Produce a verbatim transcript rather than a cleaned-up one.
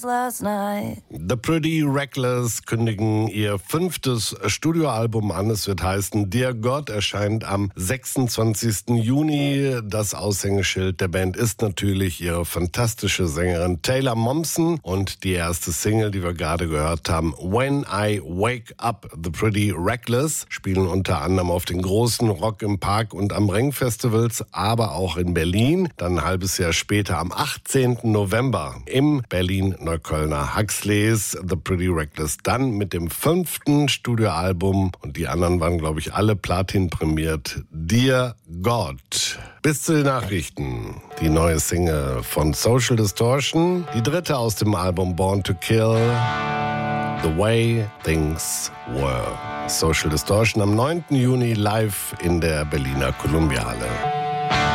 last night. The Pretty Reckless kündigen ihr fünftes Studioalbum an. Es wird heißen Dear God, erscheint am sechsundzwanzigsten Juni. Das Aushängeschild der Band ist natürlich ihre fantastische Sängerin Taylor Momsen und die erste Single, die wir gerade gehört haben, When I Wake Up. The Pretty Reckless spielen unter anderem auf den großen Rock im Park und am Ring-Festivals, aber auch in Berlin. Dann ein halbes Jahr später am achtzehnten November im Berlin-Neuköllner Huxleys, The Pretty Reckless. Dann mit dem fünften Studioalbum und die anderen waren, glaube ich, alle Platin prämiert. Dear God. Bis zu den Nachrichten. Die neue Single von Social Distortion. Die dritte aus dem Album Born to Kill. The Way Things Were. Social Distortion am neunten Juni live in der Berliner Columbiale.